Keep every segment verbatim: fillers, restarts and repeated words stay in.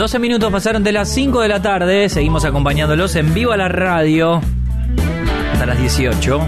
doce minutos pasaron de las cinco de la tarde. Seguimos acompañándolos en Viva la Radio hasta las dieciocho.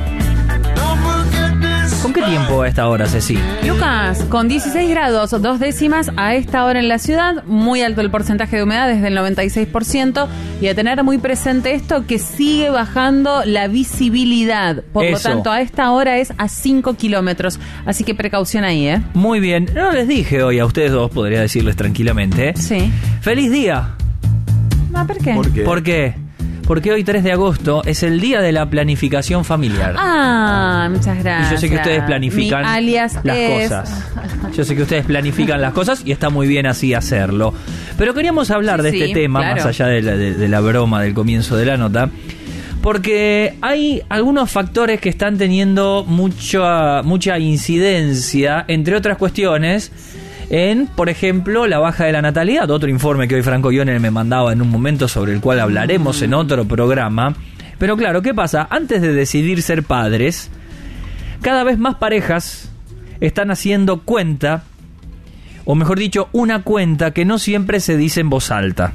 ¿Con qué tiempo a esta hora, Ceci? Lucas, con dieciséis grados, dos décimas a esta hora en la ciudad, muy alto el porcentaje de humedad, desde el noventa y seis por ciento, y a tener muy presente esto, que sigue bajando la visibilidad. Por Eso. lo tanto, a esta hora es a cinco kilómetros, así que precaución ahí, ¿eh? Muy bien. No les dije hoy a ustedes dos, podría decirles tranquilamente. Sí. ¡Feliz día! Ah, ¿por qué? ¿Por qué? ¿Por qué? Porque hoy, tres de agosto, es el día de la planificación familiar. Ah, muchas gracias. Y yo sé que ustedes planifican Mi alias las es... cosas. Yo sé que ustedes planifican las cosas y está muy bien así hacerlo. Pero queríamos hablar Sí, de sí, este tema, claro. más allá de la, de, de la broma del comienzo de la nota, porque hay algunos factores que están teniendo mucha, mucha incidencia, entre otras cuestiones, en, por ejemplo, la baja de la natalidad. Otro informe que hoy Franco Ione me mandaba en un momento, sobre el cual hablaremos en otro programa. Pero claro, ¿qué pasa? Antes de decidir ser padres, cada vez más parejas están haciendo cuenta, o mejor dicho, una cuenta que no siempre se dice en voz alta.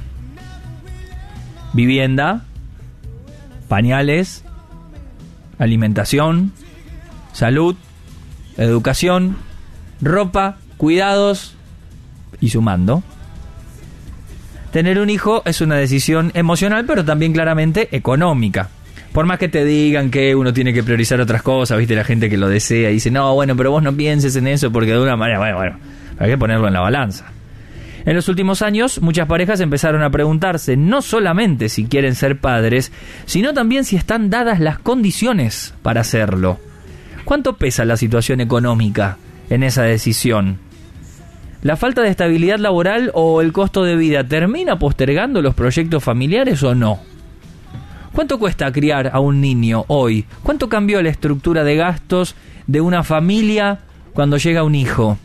Vivienda, pañales, alimentación, salud, educación, ropa, cuidados y sumando. Tener un hijo es una decisión emocional, pero también claramente económica. Por más que te digan que uno tiene que priorizar otras cosas, viste, la gente que lo desea y dice, no, bueno, pero vos no pienses en eso porque de una manera, bueno, bueno, hay que ponerlo en la balanza. En los últimos años, muchas parejas empezaron a preguntarse no solamente si quieren ser padres, sino también si están dadas las condiciones para hacerlo. ¿Cuánto pesa la situación económica en esa decisión? ¿La falta de estabilidad laboral o el costo de vida termina postergando los proyectos familiares o no? ¿Cuánto cuesta criar a un niño hoy? ¿Cuánto cambió la estructura de gastos de una familia cuando llega un hijo?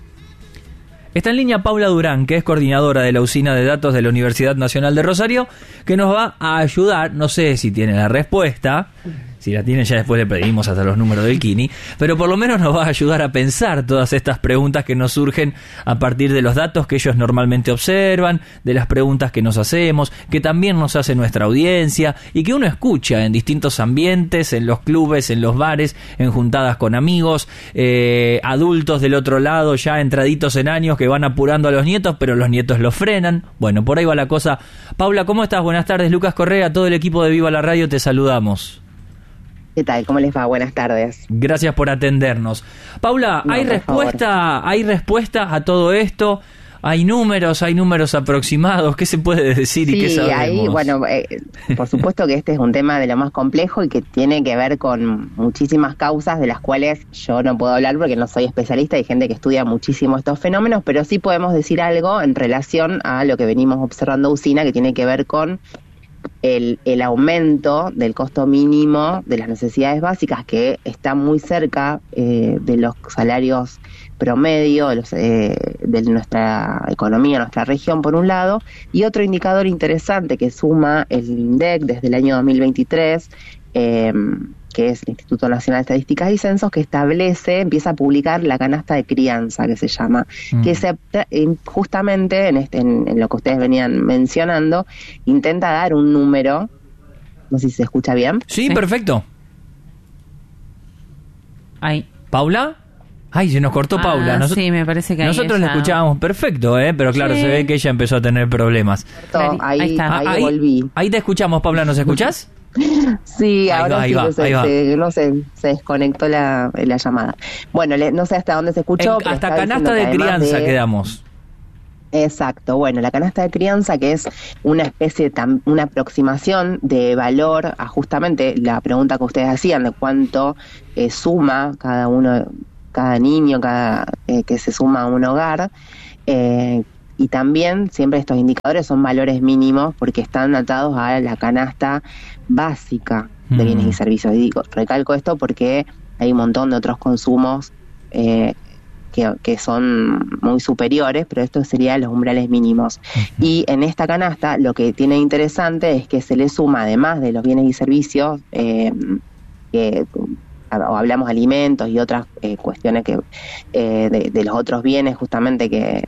Está en línea Paula Durán, que es coordinadora de la usina de datos de la Universidad Nacional de Rosario, que nos va a ayudar, no sé si tiene la respuesta, si la tiene ya después le pedimos hasta los números del Kini, pero por lo menos nos va a ayudar a pensar todas estas preguntas que nos surgen a partir de los datos que ellos normalmente observan, de las preguntas que nos hacemos, que también nos hace nuestra audiencia y que uno escucha en distintos ambientes, en los clubes, en los bares, en juntadas con amigos, eh, adultos del otro lado ya entraditos en años que van apurando a los nietos, pero los nietos los frenan. Bueno, por ahí va la cosa. Paula, ¿cómo estás? Buenas tardes. Lucas Correa, todo el equipo de Viva la Radio, te saludamos. ¿Qué tal? ¿Cómo les va? Buenas tardes. Gracias por atendernos. Paula, No, ¿hay por respuesta, favor. hay respuesta a todo esto? ¿Hay números, hay números aproximados? ¿Qué se puede decir y qué Sí, sabemos? ahí, bueno, eh, por supuesto que este es un tema de lo más complejo y que tiene que ver con muchísimas causas de las cuales yo no puedo hablar porque no soy especialista. Hay gente que estudia muchísimo estos fenómenos, pero sí podemos decir algo en relación a lo que venimos observando usina, que tiene que ver con El, el aumento del costo mínimo de las necesidades básicas, que está muy cerca eh, de los salarios promedio de, los, eh, de nuestra economía, nuestra región, por un lado, y otro indicador interesante que suma el INDEC desde el año dos mil veintitrés, eh, que es el Instituto Nacional de Estadísticas y Censos, que establece, empieza a publicar la canasta de crianza, que se llama, mm. que se, justamente en, este, en, en lo que ustedes venían mencionando, intenta dar un número, no sé si se escucha bien. Sí, Sí. perfecto. Ahí. ¿Paula? Ay, se nos cortó Ah, Paula. Nos- sí, me parece que ahí Nosotros la ella- escuchábamos perfecto, ¿eh? Pero claro, Sí. se ve que ella empezó a tener problemas. Claro, ahí, ahí está. ahí, Ah, ahí, volví. ahí te escuchamos, Paula, ¿nos escuchás? Sí, Ahí ahora va, ahí sí, va, no, sé, ahí va. se, no sé, se desconectó la, la llamada. Bueno, le, no sé hasta dónde se escuchó. En- pero hasta estaba canasta de diciendo que además crianza de- quedamos. Exacto, bueno, la canasta de crianza, que es una especie, de tam- una aproximación de valor a justamente la pregunta que ustedes hacían de cuánto eh, suma cada uno, cada niño, cada eh, que se suma a un hogar, eh, y también siempre estos indicadores son valores mínimos porque están atados a la canasta básica de Mm. bienes y servicios. Y digo, recalco esto porque hay un montón de otros consumos eh, Que, que son muy superiores, pero esto sería los umbrales mínimos. Uh-huh. Y en esta canasta lo que tiene interesante es que se le suma, además de los bienes y servicios, eh, que, o hablamos de alimentos y otras eh, cuestiones que eh, de, de los otros bienes justamente que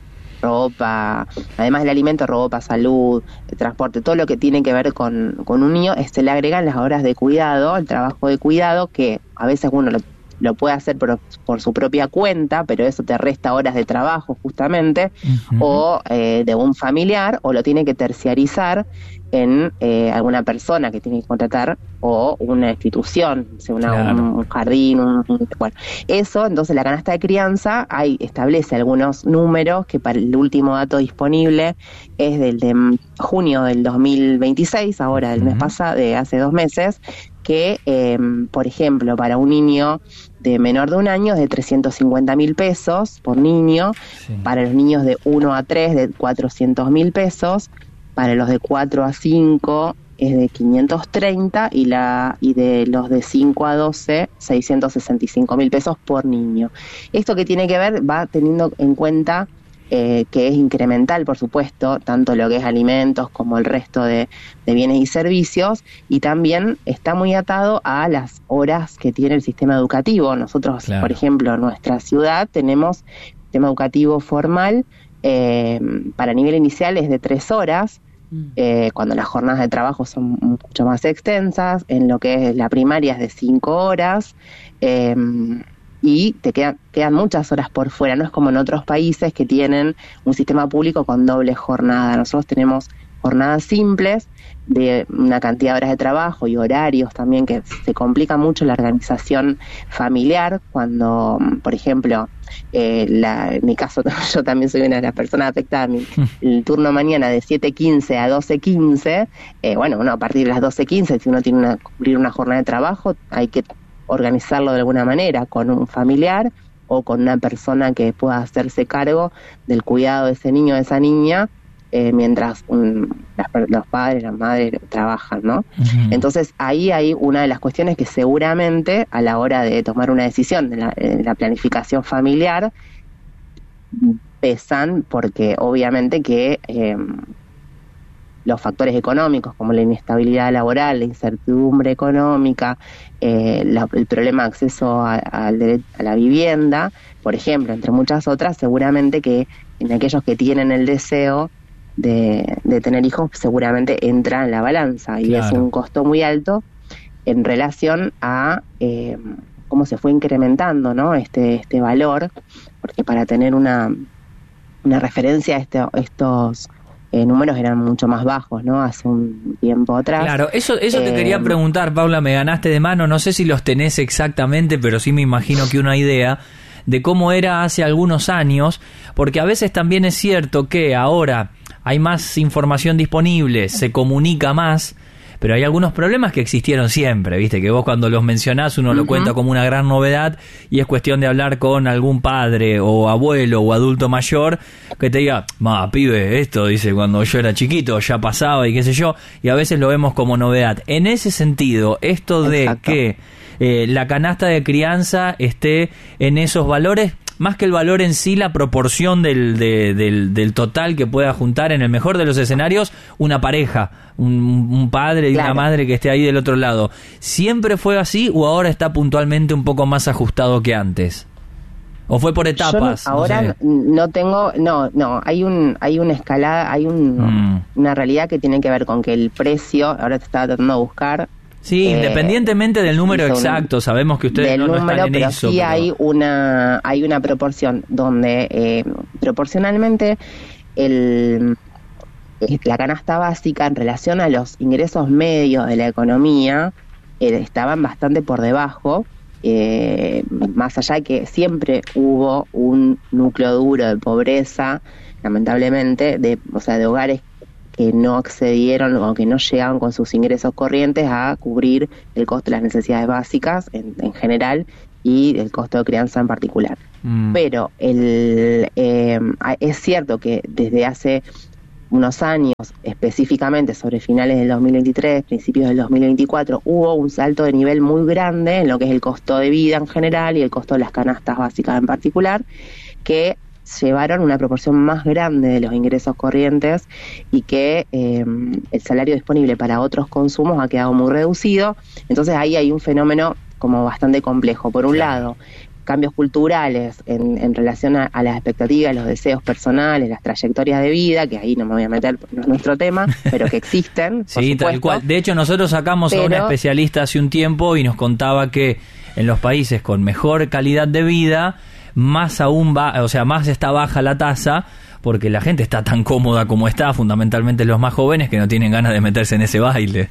ropa, además del alimento, ropa, salud, transporte, todo lo que tiene que ver con, con un niño, se le agregan las horas de cuidado, el trabajo de cuidado, que a veces uno lo, lo puede hacer por, por su propia cuenta, pero eso te resta horas de trabajo justamente, uh-huh. o eh, de un familiar, o lo tiene que terciarizar en eh, alguna persona que tiene que contratar, o una institución, o sea, una, claro. un jardín, un, un, bueno, eso. Entonces la canasta de crianza hay, establece algunos números, que para el último dato disponible es del de junio del dos mil veintiséis, ahora del uh-huh. mes pasado, de hace dos meses, que eh, por ejemplo para un niño de menor de un año es de trescientos cincuenta mil pesos por niño, sí. para los niños de uno a tres de cuatrocientos mil pesos, para los de cuatro a cinco es de quinientos treinta y la y de los de cinco a doce, seiscientos sesenta y cinco mil pesos por niño. Esto que tiene que ver va teniendo en cuenta eh, que es incremental, por supuesto, tanto lo que es alimentos como el resto de, de bienes y servicios, y también está muy atado a las horas que tiene el sistema educativo. Nosotros, claro. por ejemplo, en nuestra ciudad tenemos sistema educativo formal, eh, para nivel inicial es de tres horas, Eh, cuando las jornadas de trabajo son mucho más extensas. En lo que es la primaria es de cinco horas, eh, y te quedan, quedan muchas horas por fuera. No es como en otros países que tienen un sistema público con doble jornada. Nosotros tenemos jornadas simples de una cantidad de horas de trabajo y horarios también, que se complica mucho la organización familiar cuando, por ejemplo, eh, la, en mi caso yo también soy una de las personas afectadas, mi, el turno mañana de siete quince a doce quince, eh, bueno, uno a partir de las doce quince, si uno tiene que cubrir una jornada de trabajo, hay que organizarlo de alguna manera con un familiar o con una persona que pueda hacerse cargo del cuidado de ese niño o de esa niña, Eh, mientras un, las, los padres, las madres trabajan, ¿no? Uh-huh. Entonces ahí hay una de las cuestiones que seguramente a la hora de tomar una decisión de la, de la planificación familiar pesan, porque obviamente que eh, los factores económicos como la inestabilidad laboral, la incertidumbre económica, eh, la, el problema de acceso a, a, a la vivienda, por ejemplo, entre muchas otras, seguramente que en aquellos que tienen el deseo De, de tener hijos seguramente entra en la balanza, y claro. es un costo muy alto en relación a eh, cómo se fue incrementando, ¿no? este este valor, porque para tener una una referencia, este, estos eh, números eran mucho más bajos, ¿no? Hace un tiempo atrás. Claro, eso eso eh, te quería preguntar, Paula, me ganaste de mano, no sé si los tenés exactamente, pero sí me imagino que una idea de cómo era hace algunos años, porque a veces también es cierto que ahora hay más información disponible, se comunica más, pero hay algunos problemas que existieron siempre, viste, que vos cuando los mencionás uno uh-huh. lo cuenta como una gran novedad, y es cuestión de hablar con algún padre o abuelo o adulto mayor que te diga, ma, pibe, esto, dice, cuando yo era chiquito ya pasaba y qué sé yo, y a veces lo vemos como novedad. En ese sentido, esto de Exacto. que eh, la canasta de crianza esté en esos valores, más que el valor en sí, la proporción del, de, del, del total que pueda juntar, en el mejor de los escenarios, una pareja, un, un padre y claro. una madre que esté ahí del otro lado. ¿Siempre fue así o ahora está puntualmente un poco más ajustado que antes? ¿O fue por etapas? Yo no, ahora no, sé. no tengo, no, no, hay un, hay una escalada, hay un, mm. una realidad que tiene que ver con que el precio, ahora te estaba tratando de buscar. Sí, eh, independientemente del número exacto, sabemos que ustedes no, no número, están en pero eso. Sí pero... hay una hay una proporción donde eh, proporcionalmente el la canasta básica en relación a los ingresos medios de la economía eh, estaban bastante por debajo, eh, más allá de que siempre hubo un núcleo duro de pobreza, lamentablemente, de o sea de hogares que no accedieron o que no llegaban con sus ingresos corrientes a cubrir el costo de las necesidades básicas en, en general, y el costo de crianza en particular. Mm. Pero el eh, es cierto que desde hace unos años, específicamente sobre finales del dos mil veintitrés, principios del dos mil veinticuatro, hubo un salto de nivel muy grande en lo que es el costo de vida en general y el costo de las canastas básicas en particular, que llevaron una proporción más grande de los ingresos corrientes, y que eh, el salario disponible para otros consumos ha quedado muy reducido. Entonces ahí hay un fenómeno como bastante complejo. Por un lado, cambios culturales en, en relación a, a las expectativas, los deseos personales, las trayectorias de vida, que ahí no me voy a meter, no es nuestro tema, pero que existen. Sí, tal cual. De hecho, nosotros sacamos pero, a una especialista hace un tiempo y nos contaba que en los países con mejor calidad de vida, más aún va, o sea, más está baja la tasa, porque la gente está tan cómoda como está, fundamentalmente los más jóvenes, que no tienen ganas de meterse en ese baile.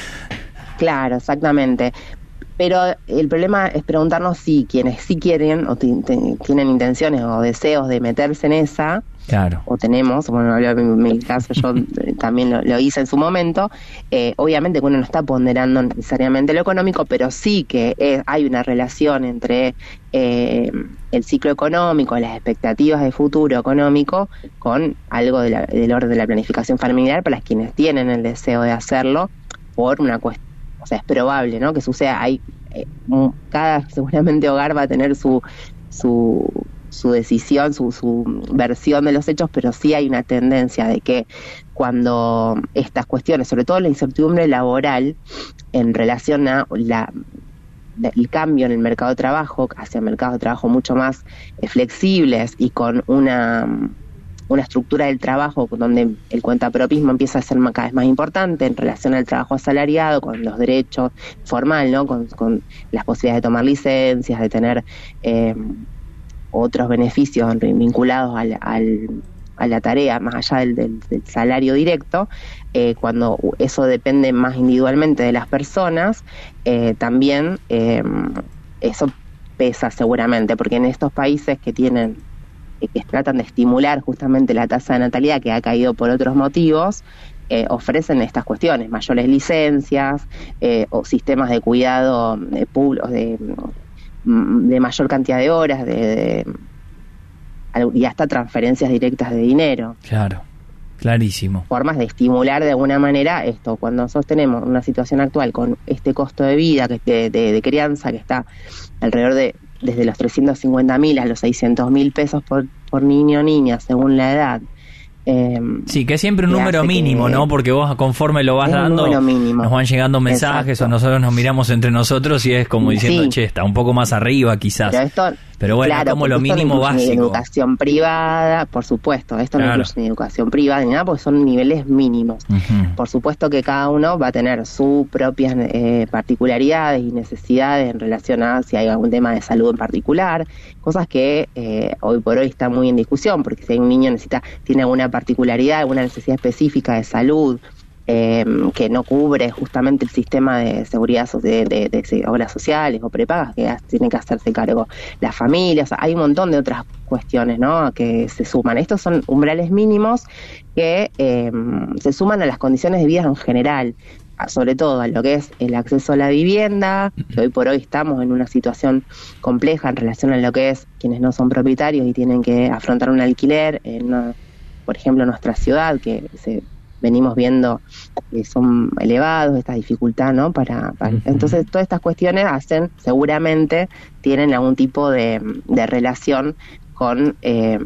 Claro, exactamente. Pero el problema es preguntarnos si quienes sí quieren o t- t- tienen intenciones o deseos de meterse en esa, claro, o tenemos, bueno, en mi caso yo también lo, lo hice en su momento, eh, obviamente que uno no está ponderando necesariamente lo económico, pero sí que eh, hay una relación entre eh, el ciclo económico, las expectativas de futuro económico, con algo de la, del orden de la planificación familiar para quienes tienen el deseo de hacerlo por una cuestión. O sea, es probable, ¿no?, que suceda. Hay eh, cada seguramente hogar va a tener su su su decisión, su su versión de los hechos, pero sí hay una tendencia de que cuando estas cuestiones, sobre todo la incertidumbre laboral en relación a la el cambio en el mercado de trabajo hacia mercados de trabajo mucho más eh, flexibles y con una una estructura del trabajo donde el cuentapropismo empieza a ser más, cada vez más importante en relación al trabajo asalariado, con los derechos formal, ¿no?, con, con las posibilidades de tomar licencias, de tener eh, otros beneficios vinculados al, al, a la tarea, más allá del, del, del salario directo, eh, cuando eso depende más individualmente de las personas, eh, también eh, eso pesa seguramente, porque en estos países que tienen que tratan de estimular justamente la tasa de natalidad, que ha caído por otros motivos, eh, ofrecen estas cuestiones, mayores licencias eh, o sistemas de cuidado de, de, de mayor cantidad de horas de, de, y hasta transferencias directas de dinero. Claro, clarísimo. Formas de estimular de alguna manera esto. Cuando nosotros tenemos una situación actual con este costo de vida, que de, de, de crianza, que está alrededor de desde los trescientos cincuenta mil a los seiscientos mil pesos por, por niño o niña, según la edad. Eh, sí, que es siempre un número mínimo, ¿no? Porque vos conforme lo vas dando, nos van llegando mensajes. Exacto. O nosotros nos miramos entre nosotros y es como diciendo, sí, che, está un poco más arriba quizás. Pero, esto, pero bueno, claro, como lo mínimo no básico. Ni educación privada, por supuesto, esto claro. no incluye ni educación privada ni nada, porque son niveles mínimos. Uh-huh. Por supuesto que cada uno va a tener sus propias eh, particularidades y necesidades en relación a si hay algún tema de salud en particular, cosas que eh, hoy por hoy están muy en discusión, porque si hay un niño necesita tiene alguna particularidad, alguna necesidad específica de salud, Eh, que no cubre justamente el sistema de seguridad so- de, de, de, de obras sociales o prepagas, que tienen que hacerse cargo las familias. O sea, hay un montón de otras cuestiones, ¿no?, que se suman. Estos son umbrales mínimos que eh, se suman a las condiciones de vida en general, sobre todo a lo que es el acceso a la vivienda, que hoy por hoy estamos en una situación compleja en relación a lo que es quienes no son propietarios y tienen que afrontar un alquiler en una, por ejemplo, en nuestra ciudad, que se venimos viendo que son elevados, esta dificultad, ¿no? Para, para uh-huh. Entonces, todas estas cuestiones hacen, seguramente, tienen algún tipo de, de relación con eh,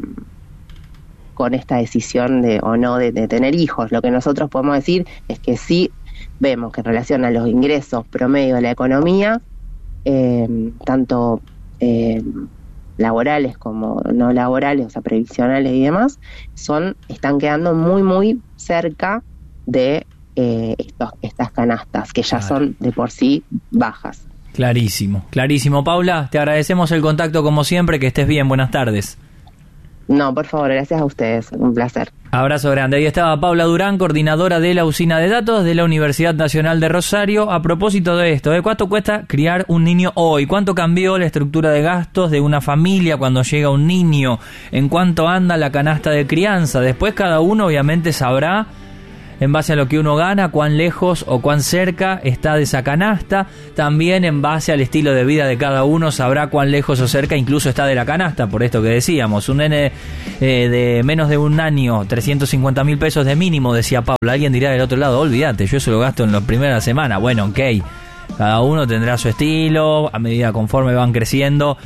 con esta decisión de o no de, de tener hijos. Lo que nosotros podemos decir es que sí vemos que en relación a los ingresos promedio de la economía, eh, tanto eh, laborales como no laborales, o sea, previsionales y demás, son están quedando muy, muy cerca de eh, estos, estas canastas, que ya claro. son de por sí bajas. Clarísimo, clarísimo. Paula, te agradecemos el contacto como siempre, que estés bien, buenas tardes. No, por favor, gracias a ustedes, un placer. Abrazo grande. Ahí estaba Paula Durán, coordinadora de la usina de datos de la Universidad Nacional de Rosario. A propósito de esto, ¿eh? ¿Cuánto cuesta criar un niño hoy? ¿Cuánto cambió la estructura de gastos de una familia cuando llega un niño? ¿En cuánto anda la canasta de crianza? Después cada uno obviamente sabrá, en base a lo que uno gana, cuán lejos o cuán cerca está de esa canasta. También en base al estilo de vida de cada uno sabrá cuán lejos o cerca incluso está de la canasta. Por esto que decíamos, un nene eh, de menos de un año, trescientos cincuenta mil pesos de mínimo, decía Paula. Alguien dirá del otro lado, olvídate, yo eso lo gasto en la primera semana. Bueno, ok, cada uno tendrá su estilo, a medida conforme van creciendo.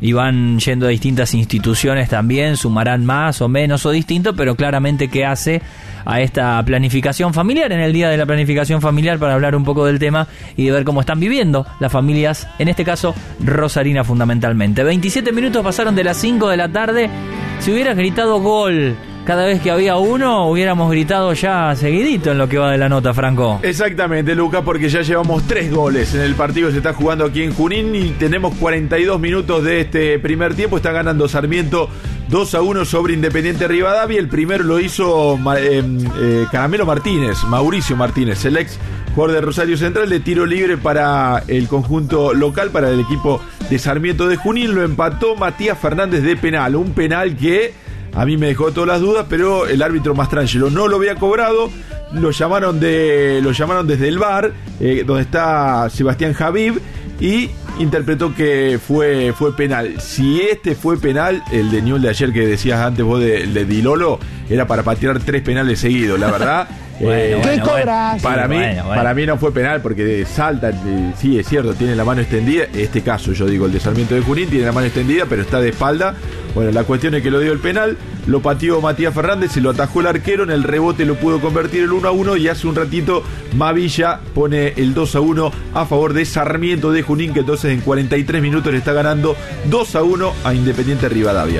y van yendo a distintas instituciones también, sumarán más o menos o distinto, pero claramente que hace a esta planificación familiar, en el día de la planificación familiar, para hablar un poco del tema y de ver cómo están viviendo las familias, en este caso rosarina fundamentalmente. veintisiete minutos pasaron de las cinco de la tarde. Si hubieras gritado gol cada vez que había uno, hubiéramos gritado ya seguidito en lo que va de la nota, Franco. Exactamente, Lucas, porque ya llevamos tres goles en el partido que se está jugando aquí en Junín y tenemos cuarenta y dos minutos de este primer tiempo. Está ganando Sarmiento dos a uno sobre Independiente Rivadavia. El primero lo hizo eh, eh, Caramelo Martínez, Mauricio Martínez, el ex jugador de Rosario Central, de tiro libre para el conjunto local, para el equipo de Sarmiento de Junín. Lo empató Matías Fernández de penal, un penal que a mí me dejó todas las dudas, pero el árbitro Mastrangelo no lo había cobrado. Lo llamaron de lo llamaron desde el V A R, eh, donde está Sebastián Javib, y interpretó que fue, fue penal. Si este fue penal, el de Newell de ayer que decías antes vos de, de Dilolo, era para patear tres penales seguidos, la verdad. Bueno, eh, bueno, ¿Qué cobras? Para Sí, mí, bueno, bueno. para mí no fue penal porque salta, eh, sí es cierto, tiene la mano extendida. Este caso, yo digo, el de Sarmiento de Junín tiene la mano extendida, pero está de espalda. Bueno, la cuestión es que lo dio el penal, lo pateó Matías Fernández, se lo atajó el arquero, en el rebote lo pudo convertir el uno a uno y hace un ratito Mavilla pone el dos a uno a favor de Sarmiento de Junín, que entonces en cuarenta y tres minutos le está ganando dos a uno a Independiente Rivadavia.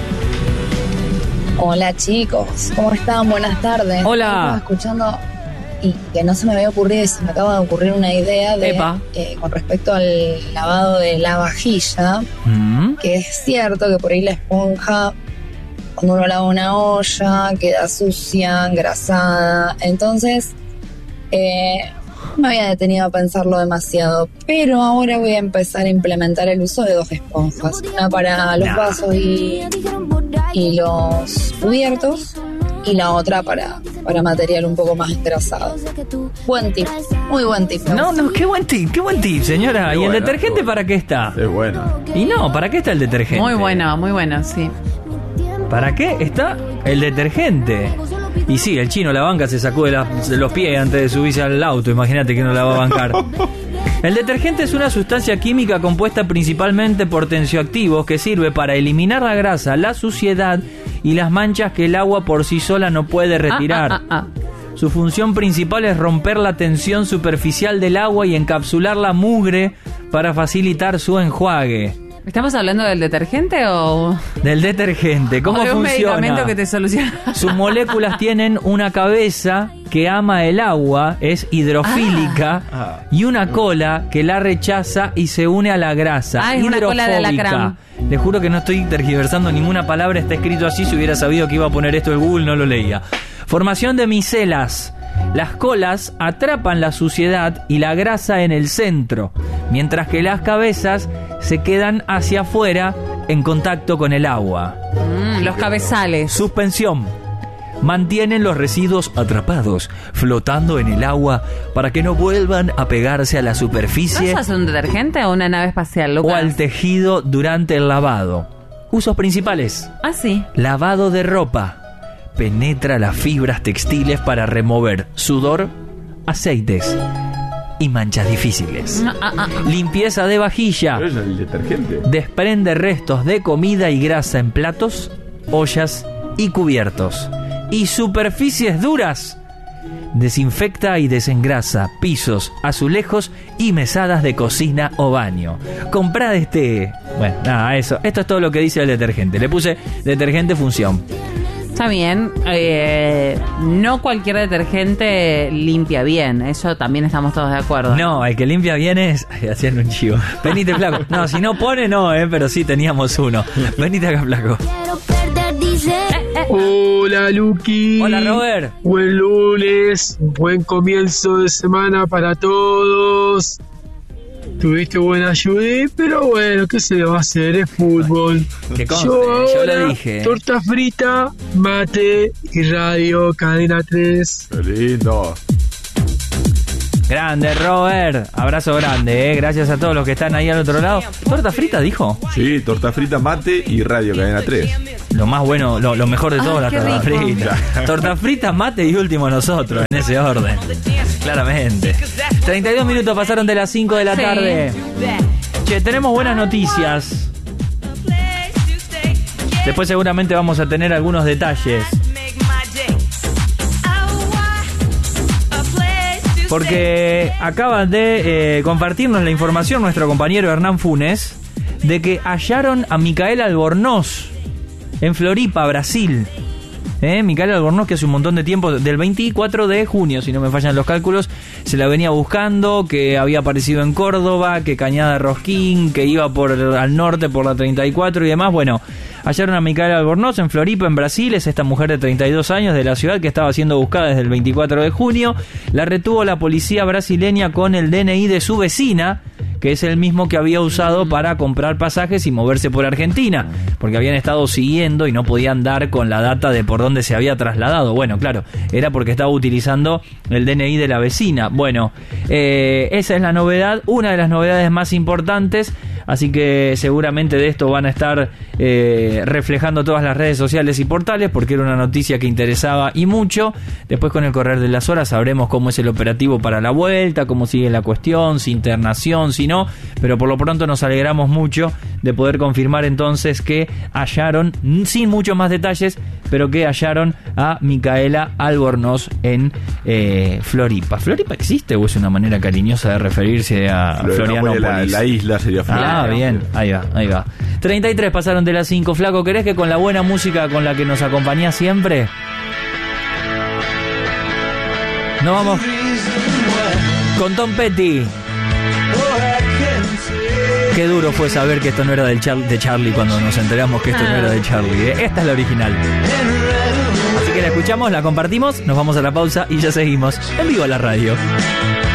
Hola chicos, ¿cómo están? Buenas tardes. Hola. Estaba escuchando y que no se me había ocurrido, se me acaba de ocurrir una idea de eh, con respecto al lavado de la vajilla, Mm. que es cierto que por ahí la esponja, cuando uno lava una olla, queda sucia, engrasada. Entonces, eh, no me había detenido a pensarlo demasiado, pero ahora voy a empezar a implementar el uso de dos esponjas, una para los Nah. vasos y, y los cubiertos, y la otra para, para material un poco más engrasado. Buen tip, muy buen tip. No, no, qué buen tip, qué buen tip, señora. Qué ¿Y el bueno, detergente qué bueno. para qué está? Es bueno. Y no, ¿para qué está el detergente? Muy bueno, muy bueno, sí. ¿Para qué está el detergente? Y sí, el chino la banca se sacó de, la- de los pies antes de subirse al auto. Imagínate que no la va a bancar. El detergente es una sustancia química compuesta principalmente por tensioactivos que sirve para eliminar la grasa, la suciedad y las manchas que el agua por sí sola no puede retirar. Ah, ah, ah, Su función principal es romper la tensión superficial del agua y encapsular la mugre para facilitar su enjuague. ah. ¿Estamos hablando del detergente o Del detergente, ¿cómo o de un funciona? medicamento que te soluciona? Sus moléculas tienen una cabeza que ama el agua, es hidrofílica, Ah. y una cola que la rechaza y se une a la grasa. Ah, es una cola de hidrofóbica. alacrán. Le juro que no estoy tergiversando ninguna palabra, está escrito así. Si hubiera sabido que iba a poner esto en Google, no lo leía. Formación de micelas. Las colas atrapan la suciedad y la grasa en el centro, mientras que las cabezas se quedan hacia afuera en contacto con el agua. Mm, los cabezales. Suspensión. Mantienen los residuos atrapados, flotando en el agua para que no vuelvan a pegarse a la ¿No superficie usas un detergente o una nave espacial, o Lucas? al tejido durante el lavado. Usos principales. Ah, sí. Lavado de ropa. Penetra las fibras textiles para remover sudor, aceites y manchas difíciles. Ah, ah, ah. Limpieza de vajilla. Pero es el detergente. Desprende restos de comida y grasa en platos, ollas y cubiertos. Y superficies duras. Desinfecta y desengrasa pisos, azulejos y mesadas de cocina o baño. Comprad este... Bueno, nada, eso. Esto es todo lo que dice el detergente. Le puse detergente función. Está bien. Eh, no cualquier detergente limpia bien. Eso también estamos todos de acuerdo. No, el que limpia bien es... Haciendo un chivo. Venite, flaco. No, si no pone, no, eh, pero sí teníamos uno. Venite acá, flaco. Hola Luqui. Hola, Robert. Buen lunes, buen comienzo de semana para todos. Tuviste buena ayuda, pero bueno, ¿qué se le va a hacer? Es fútbol. Que conste, yo yo ahora, lo dije. torta frita, mate y radio, cadena tres. Qué lindo. Grande, Robert. Abrazo grande, eh. Gracias a todos los que están ahí al otro lado. ¿Torta frita, dijo? Sí, torta frita, mate y radio, cadena tres. Lo más bueno, lo, lo mejor de todo, Ay, la qué torta rico. frita. Torta frita, mate y último nosotros, en ese orden. Claramente. treinta y dos minutos pasaron de las cinco de la Sí. tarde. Che, tenemos buenas noticias. Después seguramente vamos a tener algunos detalles. Porque acaban de eh, compartirnos la información nuestro compañero Hernán Funes de que hallaron a Micaela Albornoz en Floripa, Brasil. ¿Eh? Micaela Albornoz, que hace un montón de tiempo, del veinticuatro de junio, si no me fallan los cálculos, se la venía buscando, que había aparecido en Córdoba, que Cañada de Rosquín, que iba por al norte por la treinta y cuatro y demás. Bueno, hallaron a Micaela Albornoz en Floripa, en Brasil. Es esta mujer de treinta y dos años de la ciudad que estaba siendo buscada desde el veinticuatro de junio. La retuvo la policía brasileña con el D N I de su vecina, que es el mismo que había usado para comprar pasajes y moverse por Argentina, porque habían estado siguiendo y no podían dar con la data de por dónde se había trasladado. Bueno, claro, era porque estaba utilizando el D N I de la vecina. Bueno, eh, esa es la novedad, una de las novedades más importantes, así que seguramente de esto van a estar eh, reflejando todas las redes sociales y portales, porque era una noticia que interesaba y mucho. Después, con el correr de las horas, sabremos cómo es el operativo para la vuelta, cómo sigue la cuestión, si internación, si no, pero por lo pronto nos alegramos mucho de poder confirmar entonces que hallaron, sin muchos más detalles, pero que hallaron a Micaela Albornoz en eh, Floripa. ¿Floripa existe o es una manera cariñosa de referirse a Florianópolis? La, la isla sería Floripa. Ah, bien, ahí va, ahí va. treinta y tres pasaron de las cinco. Flaco, ¿querés que con la buena música con la que nos acompañás siempre? Nos vamos con Tom Petty. Qué duro fue saber que esto no era del Char- de Charlie cuando nos enteramos que esto ah. no era de Charlie, ¿eh? Esta es la original. Así que la escuchamos, la compartimos, nos vamos a la pausa y ya seguimos en vivo a la radio.